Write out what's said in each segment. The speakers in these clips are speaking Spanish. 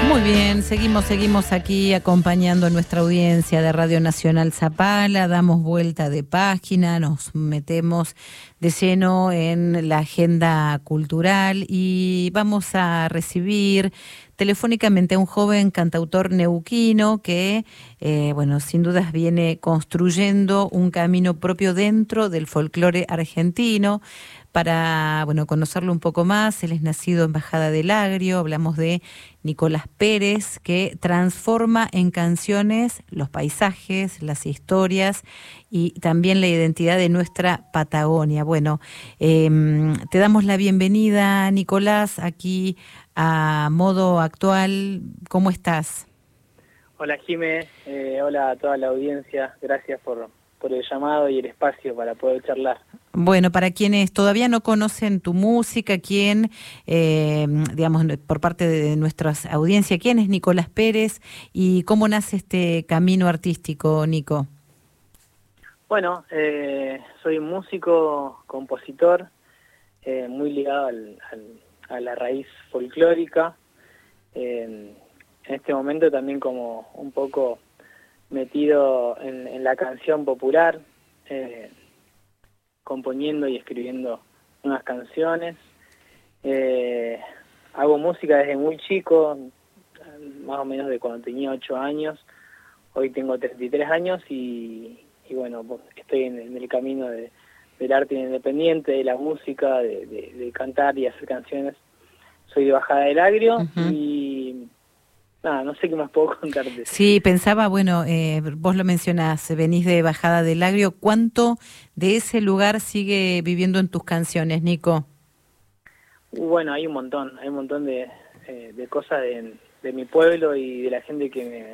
Muy bien, seguimos aquí acompañando a nuestra audiencia de Radio Nacional Zapala, damos vuelta de página, nos metemos de lleno en la agenda cultural y vamos a recibir telefónicamente a un joven cantautor neuquino que, sin dudas viene construyendo un camino propio dentro del folclore argentino. Para, conocerlo un poco más, él es nacido en Bajada del Agrio, hablamos de Nicolás Pérez, que transforma en canciones los paisajes, las historias y también la identidad de nuestra Patagonia. Te damos la bienvenida, Nicolás, aquí a Modo Actual. ¿Cómo estás? Hola, Jimé. Hola a toda la audiencia. Gracias por el llamado y el espacio para poder charlar. Bueno, para quienes todavía no conocen tu música, por parte de nuestra audiencia, ¿quién es Nicolás Pérez y cómo nace este camino artístico, Nico? Bueno, soy músico, compositor, muy ligado a la raíz folclórica. En este momento también como un poco metido en la canción popular, componiendo y escribiendo unas canciones. Hago música desde muy chico, más o menos de cuando tenía 8 años. Hoy tengo 33 años y estoy en el camino del arte independiente, de la música, de cantar y hacer canciones. Soy de Bajada del Agrio. Uh-huh. Y nada, no sé qué más puedo contarte. Sí, pensaba, vos lo mencionás, venís de Bajada del Agrio. ¿Cuánto de ese lugar sigue viviendo en tus canciones, Nico? Bueno, hay un montón de cosas de mi pueblo y de la gente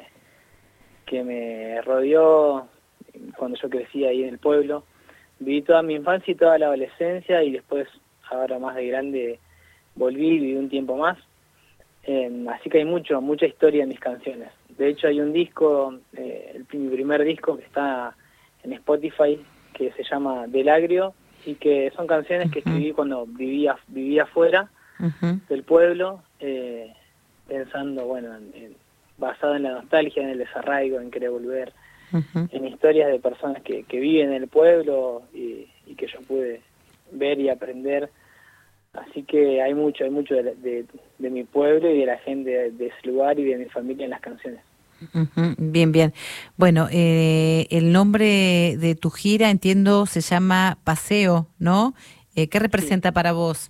que me rodeó cuando yo crecí ahí en el pueblo. Viví toda mi infancia y toda la adolescencia y después, ahora más de grande, volví y viví un tiempo más. Así que hay mucha historia en mis canciones. De hecho, hay un disco, mi primer disco que está en Spotify, que se llama Del Agrio, y que son canciones que escribí cuando vivía afuera del pueblo, pensando, basado en la nostalgia, en el desarraigo, en querer volver, en historias de personas que viven en el pueblo y que yo pude ver y aprender. Así que hay mucho de mi pueblo y de la gente de ese lugar y de mi familia en las canciones. Bien, bien. Bueno, el nombre de tu gira, entiendo, se llama Paseo, ¿no? ¿Qué representa para vos?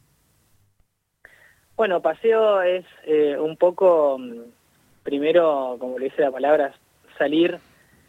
Bueno, paseo es un poco, primero, como le dice la palabra, salir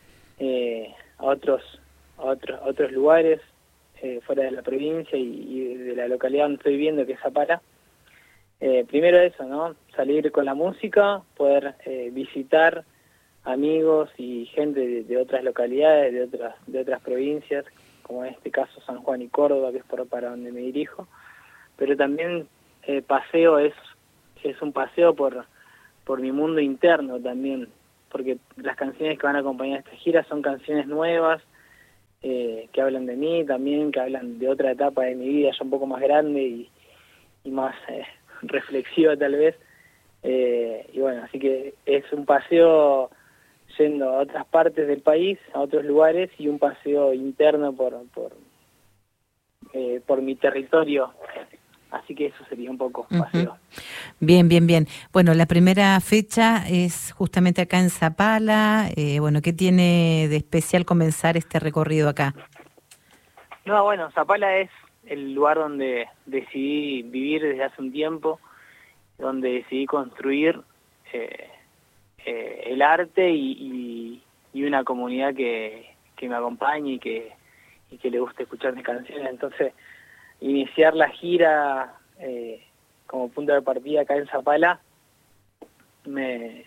a otros lugares, fuera de la provincia y de la localidad donde estoy viviendo, que es Zapala. Primero eso, ¿no? Salir con la música, poder visitar amigos y gente de otras localidades, de otras provincias, como en este caso San Juan y Córdoba, que es para donde me dirijo. Pero también paseo es un paseo por mi mundo interno también, porque las canciones que van a acompañar esta gira son canciones nuevas, que hablan de mí también, que hablan de otra etapa de mi vida ya un poco más grande y más reflexiva tal vez. Así que es un paseo yendo a otras partes del país, a otros lugares, y un paseo interno por mi territorio. Así que eso sería un poco paseo. Bien, bien, bien. Bueno, la primera fecha es justamente acá en Zapala. ¿Qué tiene de especial comenzar este recorrido acá? No, Zapala es el lugar donde decidí vivir desde hace un tiempo, donde decidí construir el arte y una comunidad que me acompañe y que le guste escuchar mis canciones. Entonces, iniciar la gira como punto de partida acá en Zapala me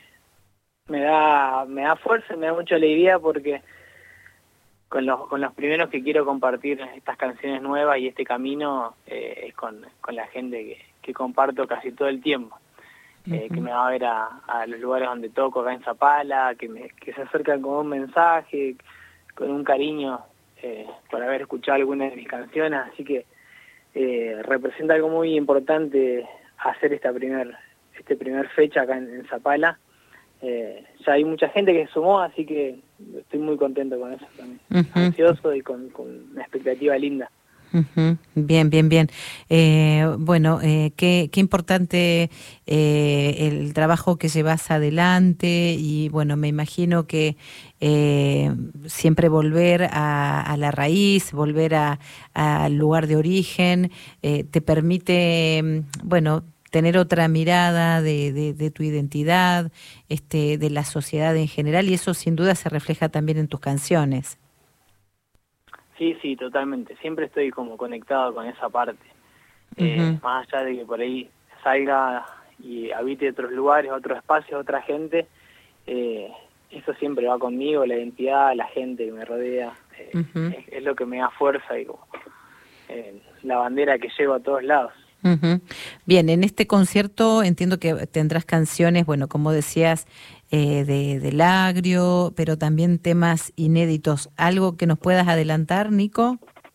da fuerza, me da mucha alegría, porque con los primeros que quiero compartir estas canciones nuevas y este camino es con la gente que comparto casi todo el tiempo, que me va a ver a los lugares donde toco acá en Zapala, que se acercan con un mensaje, con un cariño por haber escuchado algunas de mis canciones. Así que representa algo muy importante hacer esta primer esta primer fecha acá en Zapala. Ya hay mucha gente que se sumó, así que estoy muy contento con eso también. Ansioso y con una expectativa linda. Bien, bien, bien. Bueno, qué importante el trabajo que llevas adelante y bueno, me imagino que siempre volver a la raíz, volver al lugar de origen, te permite, bueno, tener otra mirada de tu identidad, de la sociedad en general, y eso sin duda se refleja también en tus canciones. Sí, totalmente. Siempre estoy como conectado con esa parte. Más allá de que por ahí salga y habite otros lugares, otros espacios, otra gente, eso siempre va conmigo, la identidad, la gente que me rodea, es lo que me da fuerza y como, la bandera que llevo a todos lados. Bien, en este concierto entiendo que tendrás canciones, bueno, como decías, del agrio, pero también temas inéditos. ¿Algo que nos puedas adelantar, Nico?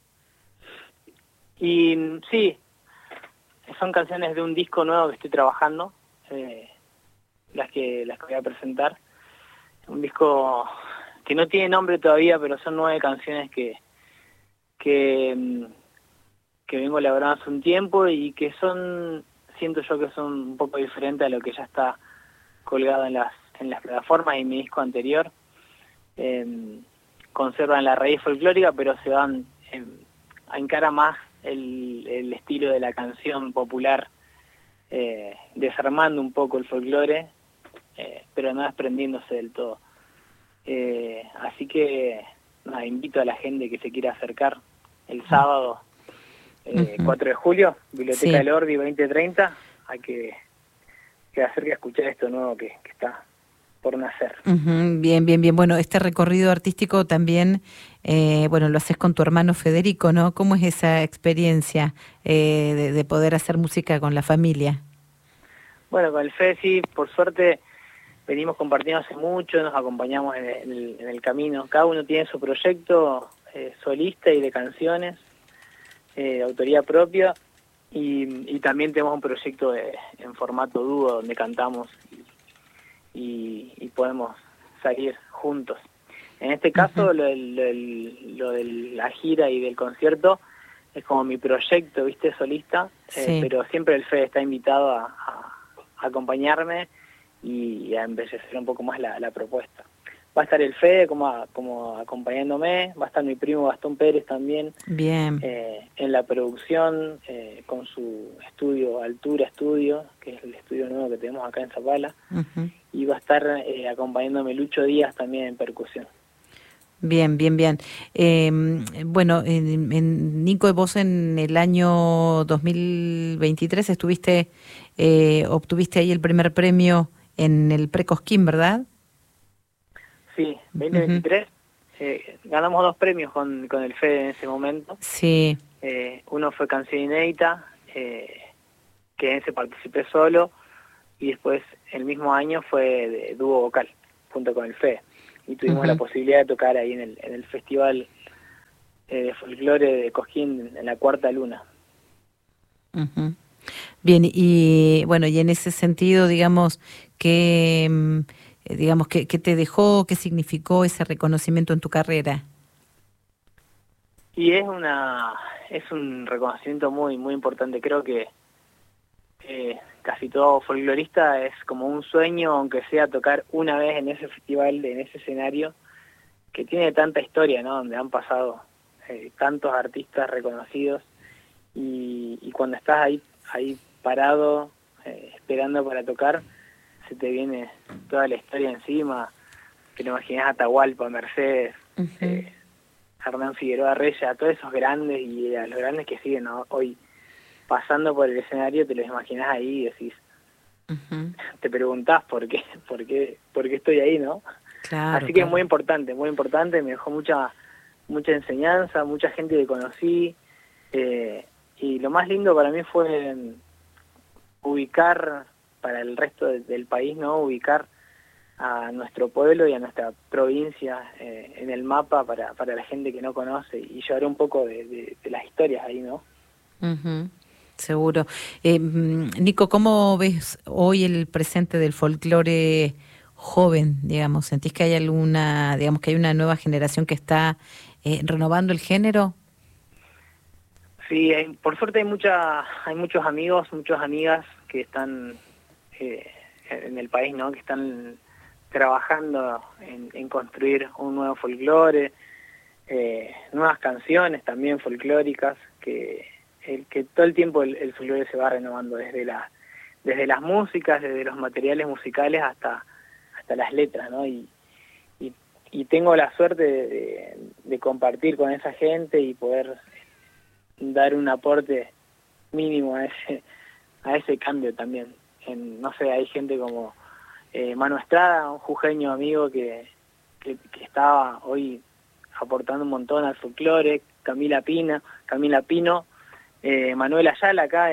Y sí, son canciones de un disco nuevo que estoy trabajando, las que voy a presentar. Un disco que no tiene nombre todavía, pero son 9 canciones que vengo elaborando hace un tiempo y que siento yo que son un poco diferentes a lo que ya está colgado en las plataformas y mi disco anterior. Conservan la raíz folclórica, pero se van a encarar más el estilo de la canción popular, desarmando un poco el folclore, pero no desprendiéndose del todo. Así que nada, invito a la gente que se quiera acercar el sábado 4 de julio, Biblioteca del Ordi 2030, a que acerque a escuchar esto nuevo que está por nacer. Bien, bien, bien. Bueno, este recorrido artístico también, bueno, lo haces con tu hermano Federico, ¿no? ¿Cómo es esa experiencia de poder hacer música con la familia? Bueno, con el Fede sí, por suerte venimos compartiendo hace mucho, nos acompañamos en el camino. Cada uno tiene su proyecto solista y de canciones, de autoría propia, y también tenemos un proyecto en formato dúo donde cantamos y podemos salir juntos. En este caso, lo de la gira y del concierto es como mi proyecto, ¿viste? Solista, pero siempre el Fede está invitado a acompañarme y a embellecer un poco más la propuesta. Va a estar el Fede como acompañándome, va a estar mi primo Gastón Pérez también. Bien. En la producción, con su estudio, Altura Estudio, que es el estudio nuevo que tenemos acá en Zapala, y va a estar acompañándome Lucho Díaz también en percusión. Bien, bien, bien. Bueno, Nico, vos en el año 2023 obtuviste ahí el primer premio en el Precosquín, ¿verdad? Sí, 2023. Ganamos 2 premios con el Fede en ese momento. Sí. Uno fue canción inédita, que en ese participé solo, y después el mismo año fue de dúo vocal, junto con el Fede. Y tuvimos la posibilidad de tocar ahí en el Festival de Folclore de Cosquín en la Cuarta Luna. Bien, y bueno, y en ese sentido, digamos, ¿qué te dejó, qué significó ese reconocimiento en tu carrera? Y es un reconocimiento muy, muy importante. Creo que casi todo folclorista es como un sueño, aunque sea tocar una vez en ese festival, en ese escenario, que tiene tanta historia, ¿no? Donde han pasado tantos artistas reconocidos, y cuando estás ahí parado, esperando para tocar, se te viene toda la historia encima, que te imaginas Atahualpa, Mercedes, Hernán Figueroa Reyes, a todos esos grandes y a los grandes que siguen, ¿no? Hoy pasando por el escenario, te los imaginas ahí y decís, te preguntás por qué estoy ahí, ¿no? Claro, así que es muy importante, me dejó mucha enseñanza, mucha gente que conocí, y lo más lindo para mí fue ubicar para el resto del país, ¿no? Ubicar a nuestro pueblo y a nuestra provincia en el mapa para la gente que no conoce, y llevar un poco de las historias ahí, ¿no? seguro. Nico, ¿cómo ves hoy el presente del folclore joven, digamos? ¿Sentís que hay alguna, digamos, que hay una nueva generación que está renovando el género? Sí, por suerte hay muchos amigos, muchas amigas que están en el país, ¿no? Que están trabajando en construir un nuevo folclore, nuevas canciones también folclóricas, que todo el tiempo el folclore se va renovando desde las músicas, desde los materiales musicales hasta las letras, ¿no? Y tengo la suerte de compartir con esa gente y poder dar un aporte mínimo a ese cambio también. No sé, hay gente como Manu Estrada, un jujeño amigo que estaba hoy aportando un montón al folclore, Camila Pino, Manuel Ayala acá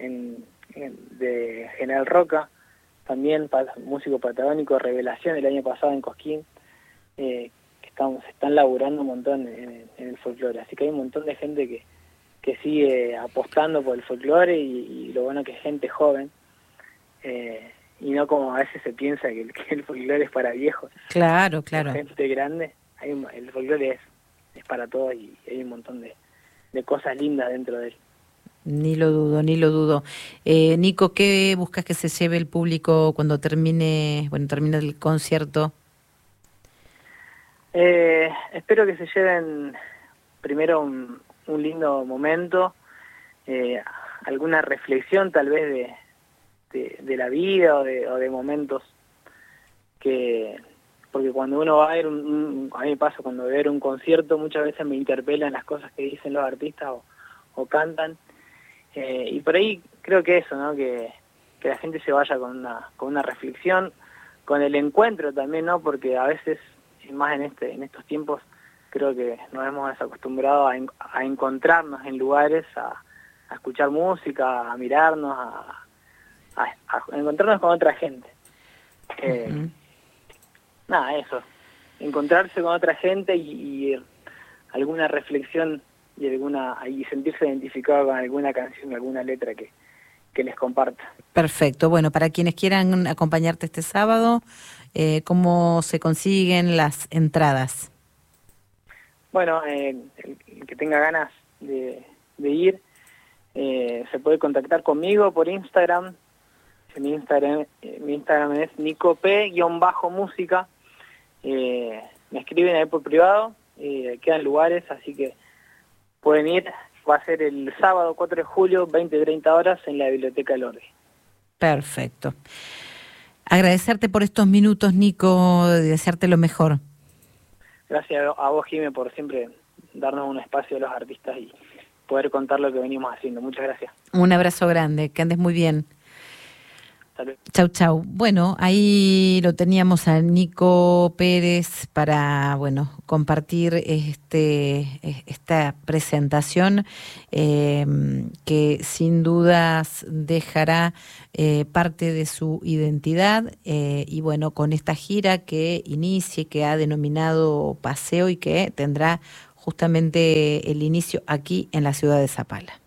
de General Roca, también músico patagónico, Revelación el año pasado en Cosquín, que se están laburando un montón en el folclore, así que hay un montón de gente que sigue apostando por el folclore y lo bueno que es gente joven, y no como a veces se piensa que el folclore es para viejos. Claro, claro. Gente grande, el folclore es para todos y hay un montón de cosas lindas dentro de él. Ni lo dudo, ni lo dudo. Nico, ¿qué buscas que se lleve el público cuando termine el concierto? Espero que se lleven primero un lindo momento, alguna reflexión tal vez de la vida o de momentos porque cuando uno va a ver a mí me pasa cuando voy a ver un concierto muchas veces me interpelan las cosas que dicen los artistas o cantan, y por ahí creo que eso, ¿no? Que la gente se vaya con una reflexión, con el encuentro también, ¿no? Porque a veces, más en estos tiempos, creo que nos hemos desacostumbrado a encontrarnos en lugares, a escuchar música, a mirarnos, a encontrarnos con otra gente. Nada, eso. Encontrarse con otra gente y alguna reflexión y sentirse identificado con alguna canción, alguna letra que les comparta. Perfecto. Bueno, para quienes quieran acompañarte este sábado, ¿cómo se consiguen las entradas? Bueno, el que tenga ganas de ir, se puede contactar conmigo por Instagram. Mi Instagram es nicop_música. Me escriben ahí por privado, quedan lugares, así que pueden ir. Va a ser el sábado 4 de julio, 20-30 horas, en la Biblioteca del Orbe. Perfecto. Agradecerte por estos minutos, Nico, y desearte lo mejor. Gracias a vos, Jimé, por siempre darnos un espacio a los artistas y poder contar lo que venimos haciendo. Muchas gracias. Un abrazo grande, que andes muy bien. Chau, chau. Bueno, ahí lo teníamos a Nico Pérez para, compartir esta presentación que sin dudas dejará parte de su identidad y con esta gira que inicie, que ha denominado Paseo y que tendrá justamente el inicio aquí en la ciudad de Zapala.